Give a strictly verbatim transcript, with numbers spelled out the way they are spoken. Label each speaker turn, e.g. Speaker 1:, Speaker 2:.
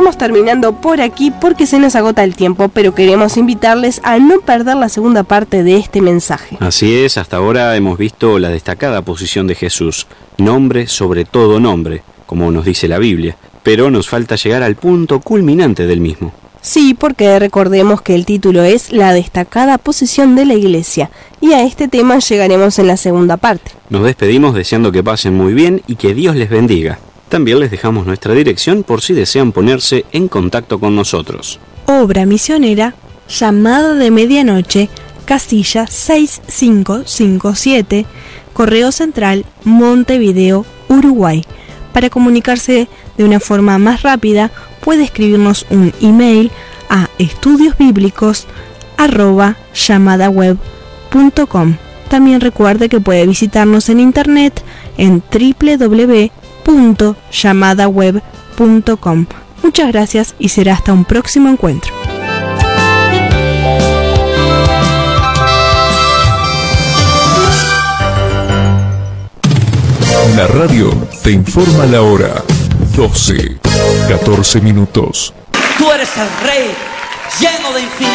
Speaker 1: estamos terminando por aquí porque se nos agota el tiempo, pero queremos invitarles a no perder la segunda parte de este mensaje.
Speaker 2: Así es, hasta ahora hemos visto la destacada posición de Jesús, nombre sobre todo nombre, como nos dice la Biblia, pero nos falta llegar al punto culminante del mismo.
Speaker 1: Sí, porque recordemos que el título es La destacada posición de la Iglesia, y a este tema llegaremos en la segunda parte.
Speaker 2: Nos despedimos deseando que pasen muy bien y que Dios les bendiga. También les dejamos nuestra dirección por si desean ponerse en contacto con nosotros.
Speaker 3: Obra misionera, Llamada de Medianoche, casilla seis cinco cinco siete, Correo Central, Montevideo, Uruguay. Para comunicarse de una forma más rápida, puede escribirnos un email a estudiosbíblicos arroba llamadaweb punto com. También recuerde que puede visitarnos en internet en doble u doble u doble u punto llamadaweb punto com. Muchas gracias y será hasta un próximo encuentro.
Speaker 4: La radio te informa la hora. doce, catorce minutos.
Speaker 5: Tú eres el Rey, lleno de infinito.